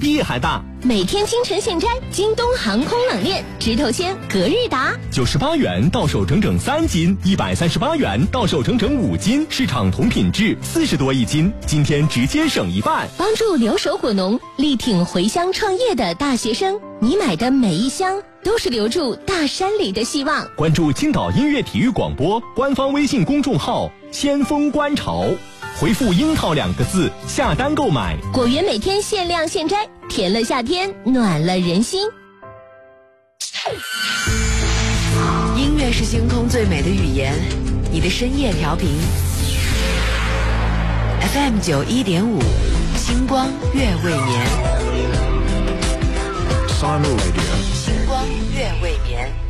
币还大。 每天清晨现摘，京东航空冷链直头鲜隔日达 ，98元到手整整3斤，138元到手整整5斤，市场同品质，40多一斤，今天直接省一半。 帮助留守果农，力挺回乡创业的大学生，你买的每一箱都是留住大山里的希望。 关注青岛音乐体育广播官方微信公众号先锋观潮，回复樱桃2个字下单购买。 果园每天限量现摘，甜了夏天，暖了人心。 音乐是星空最美的语言，你的深夜调频 FM 91.5，星光月未眠。 Simon Radio， 星光月未眠。